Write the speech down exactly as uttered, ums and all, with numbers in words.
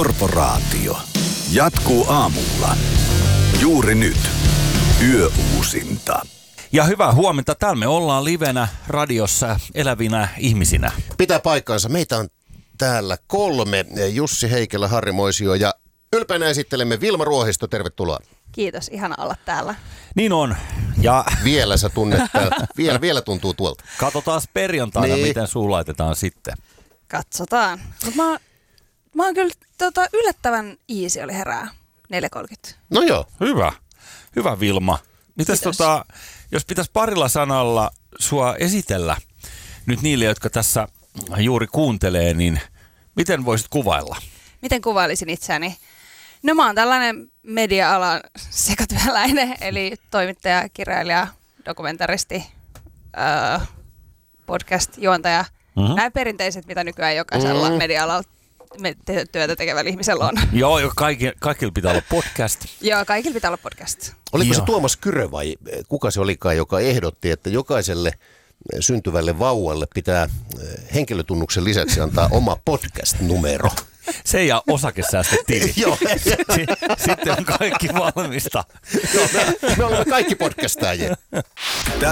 Korporaatio. Jatkuu aamulla. Juuri nyt. Yöuusinta. Ja hyvää huomenta. Täällä me ollaan livenä radiossa elävinä ihmisinä. Pitää paikkaansa. Meitä on täällä kolme. Jussi Heikelä, Harri Moisio ja ylpeänä esittelemme Vilma Ruohisto. Tervetuloa. Kiitos, ihana olla täällä. Niin on. Ja Vielä sä tunnet täällä. Vielä, vielä tuntuu tuolta. katsotaan perjantaina, Niin. miten suu laitetaan sitten. Katsotaan. Mut mä, mä oon kyllä tota, yllättävän easy oli herää. neljä kolmekymmentä. No joo. Hyvä. Hyvä Vilma. Mites Kiitos. tota, jos pitäisi parilla sanalla sua esitellä nyt niille, jotka tässä juuri kuuntelee, niin miten voisit kuvailla? Miten kuvailisin itseäni? No mä oon tällainen media-alan sekatyöläinen, eli toimittaja, kirjailija, dokumentaristi, öö, podcast-juontaja. Mhm. Nämä perinteiset, mitä nykyään jokaisella Mm. media-alalla me- te- työtä tekevällä ihmisellä on. Joo, jo kaikki, kaikilla pitää olla podcast. Joo, kaikilla pitää olla podcast. Oliko se Joo. Tuomas Kyrö vai kuka se olikaan, joka ehdotti, että jokaiselle syntyvälle vauvalle pitää henkilötunnuksen lisäksi antaa oma podcast-numero? Se ja osakesäästötili. Joo. Sitten on kaikki valmista. Joo, me, me olemme kaikki podcastajia.